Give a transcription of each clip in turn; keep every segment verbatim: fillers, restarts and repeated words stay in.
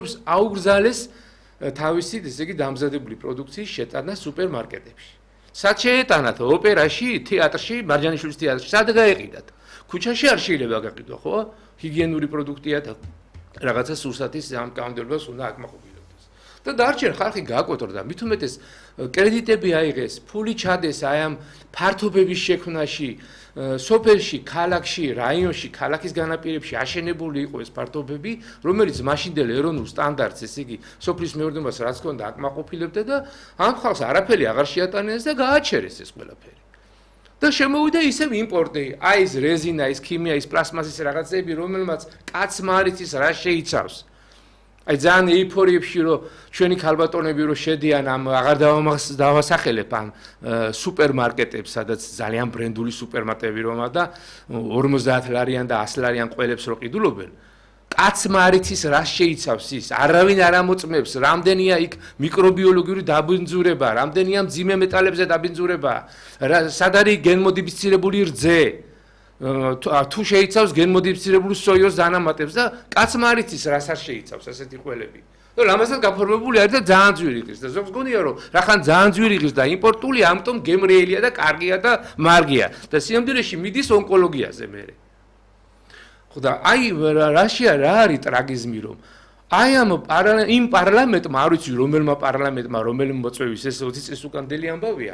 აუგზალეს თავისი ესე იგი დამზადებული პროდუქციის შეტანა სუპერმარკეტებში. სად შეეტანათ ოპერაში, თეატრში, მარჯანიშვილის თეატრში, სად გაეყიდათ? ქუჩაში არ შეიძლება გაყიდვა, ხო? ჰიგიენური პროდუქტია და რაღაცა სურსათის ამ კანონმდებლობას უნდა აკმაყოფილებდეს. და დარჩენ ხალხი გააკოტრდა, მით უმეტეს კრედიტები აიღეს, ფული ჩადეს აი ამ ფართობების შექმნაში, სოფელში, ქალაქში, რაიონში, ქალაქის განაპირებში აშენებული იყო ეს ფართობები, რომელიც მაშინდელ ეროვნულ სტანდარტს, ესე იგი, სოფლის მეურნეობას რაც ჰქონდა აკმაყოფილებდა და ამ ხალხს არაფერი აღარ შეატანეს და გააჩერეს ეს ყველაფერი. და შემოვიდა ისევ იმპორტი, აი ეს რეზინა, ეს ქიმია, ეს პლასმასის რაღაცები, რომელმაც კაცმა არ იცის რა შეიცავს. აი ძალიან ეიფორიებში რომ ჩვენი ქალბატონები რომ შედიან ამ აღარ დავასახელებ ამ სუპერმარკეტებს, სადაც ძალიან ბრენდული სუპერმარკეტები რომა და ორმოცდაათ ლარიან და ასი ლარიან ყველებს რო ყიდულობენ. კაცმა არ იცის რა შეიცავს ის, არავინ არ ამოწმებს, რამდენია იქ მიკრობიოლოგიური დაბინძურება, რამდენია მძიმე მეტალებზე დაბინძურება, სად არის გენმოდიფიცირებული რძე. თუ შეიცავს გენმოდიფიცირებული სოიოს დანამატებს და კაცმა არ იცის რას არ შეიცავს ასეთი ყველები. და ლამაზად გაფორმებული არის და ძალიან ძვირი ღირს და ზოგს გონია რომ რახან ძალიან ძვირი ღირს და იმპორტული, ამიტომ გემრიელია და კარგია და მარგია და სიამდილეში მიდის ონკოლოგიაზე მერე. ხო და აი რაშია რა არის ტრაგიზმი რომ აი ამ იმ პარლამენტმა არ ვიცი რომელმა პარლამენტმა რომელი მოწვევის ეს ოცი წლის უკანდელი ამბავია.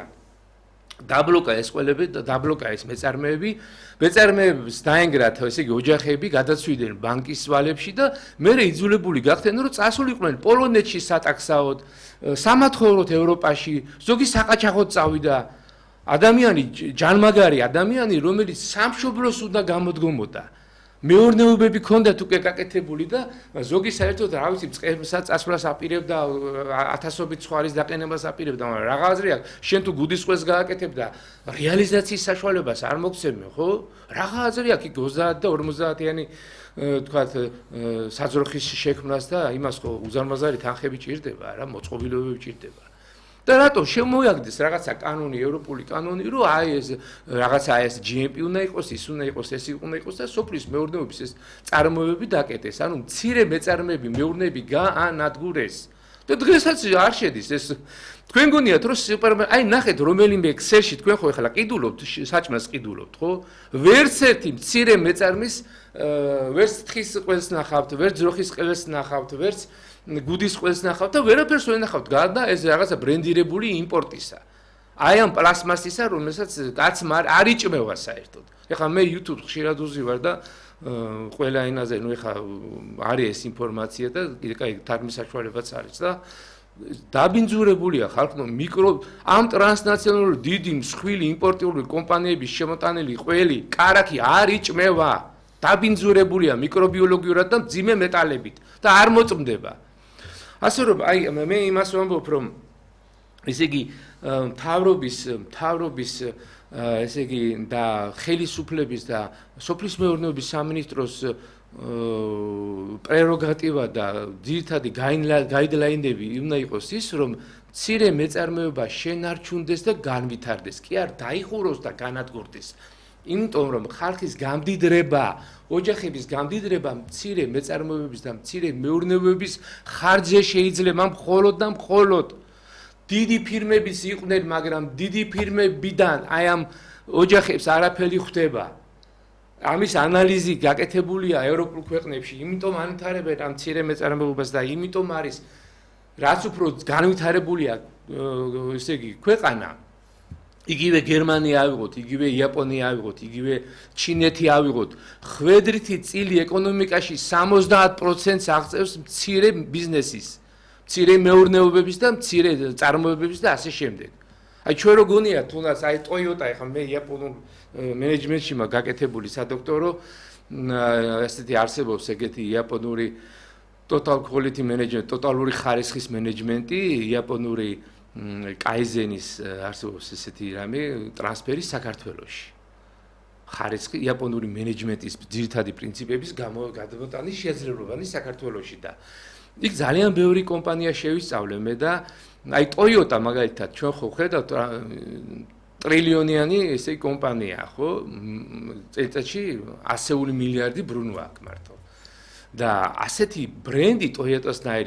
დაბლოკა ეს ყველები და დაბლოკა ეს მეწარმეები, მეწარმეებს დაენგრათ ესე იგი ოჯახები, გადაცვიდნენ ბანკის ვალებში და მერე იძულებული გახდნენ რომ წასულიყვნენ პოლონეთში სატაქსაოდ, სამათხოვროდ ევროპაში, ზოგი საყაჩაღოდ წავიდა. ადამიანი ჯანმაგარი ადამიანი, რომელიც სამშობლოს უნდა გამოდგომოდა. მეურნეობები ქონდათ უკვე გაკეთებული და ზოგი საერთოდ რა ვიცი წყებსაც წასვლას აპირებდა ათასობით სხვარის დაყენებას აპირებდა მაგრამ რა აზრი აქვს შენ თუ გუდისყოს გააკეთებ და რეალიზაციის საშუალებას არ მოგცემ ხო რა აზრი აქვს იქ ოცდაათი და ორმოცდაათიანი თქვათ საძროხის შექმნას და იმას ხო უზარმაზარი თანხები ჭირდება რა მოწყობილობები ჭირდება და რატო შემოიაგდეს რაღაცა კანონი, ევროპული კანონი, რომ აი ეს რაღაცა ეს ჯი ემ პი უნდა იყოს, ის უნდა იყოს, ეს უნდა იყოს და სოფლის მეურნეობის ეს წარმოებები დაკეტეს. ანუ მცირე მეწარმეები, მეურნეები გაანადგურეს. და დღესაც არ შედის ეს თქვენ გონიათ რომ სუპერმარკეტ აი ნახეთ რომელიმე ქსელში თქვენ ხო ეხლა ყიდულობთ საჭმელს ყიდულობთ ხო? ვერც ერთი მცირე მეწარმის ვერც თხის ყველს ნახავთ, ვერც ძროხის ყველს ნახავთ, ვერც გუდის ყველს ნახავთ და ვერაფერს ვერ ნახავთ გარდა ეს რაღაცა ბრენდირებული იმპორტისა. აი ამ პლასმასისა, რომელსაც კაცმა არ იჭმევა საერთოდ. ეხლა მე YouTube ხშირად უზივარ და ყველა ენაზე, ნუ ეხლა არის ეს ინფორმაცია და კაი თარგმნის საშუალებაც არის და დაბინძურებულია ხალხო მიკრო ამ ტრანსნაციონალური დიდი მსხვილი იმპორტიული კომპანიების შემოტანილი ყველი კარაქი არ იჭმევა. დაბინძურებულია მიკრობიოლოგიურად და მძიმე მეტალებით და არ მოწმდება. ასე რომ აი მე იმას ვამბობ რომ ესე იგი მთავრობის მთავრობის ესე იგი და ხელისუფლების და სოფლის მეურნეობის სამინისტროს პრეროგატივა და ძირითადი გაიდლაინები უნდა იყოს ის რომ მცირე მეწარმეობა შენარჩუნდეს და განვითარდეს კი არ დაიხუროს და განადგურდეს იმიტომ რომ ხალხის გამდიდრება ოჯახების გამდიდრება მცირე მეწარმეობების და მცირე მეურნეობების ხარჯზე შეიძლება მხოლოდ და მხოლოდ დიდი ფირმების იყვნენ, მაგრამ დიდი ფირმებიდან აი ამ ოჯახებს არაფერი ხვდება. ამის ანალიზი გაკეთებულია ევროპულ ქვეყნებში, იმიტომ ანვითარებენ ამ მცირე მეწარმეობას და იმიტომ არის რაც უფრო განვითარებულია ესე იგი ქვეყანა იგივე გერმანია ავიღოთ, იგივე იაპონია ავიღოთ, იგივე ჩინეთი ავიღოთ. ხვედრითი წილი ეკონომიკაში სამოცდაათ პროცენტს აღწევს მცირე ბიზნესის, მცირე მეურნეობების და მცირე წარმოებების და ასე შემდეგ. აი ჩვენ რო გონია თუნდაც აი Toyota ეხლა მე იაპონურ მენეჯმენტში მაქვს გაკეთებული სადოქტორო, ესეთი არსებობს ეგეთი იაპონური total quality management, ტოტალური ხარისხის მენეჯმენტი, იაპონური კაიზენის არსებობს ესეთი რამე ტრანსფერი საქართველოში. ხარისხი იაპონური მენეჯმენტის ძირითადი პრინციპების გადამოტანის შესაძლებლობანი საქართველოში და იქ ძალიან ბევრი კომპანია შევისწავლე მე და აი Toyota მაგალითად ჩვენ ხო ხედავთ ტრილიონიანი ესე კომპანია ხო წელიწადში ასეული მილიარდი ბრუნვა აქვს მართლა და ასეთი ბრენდი Toyota-სნაირი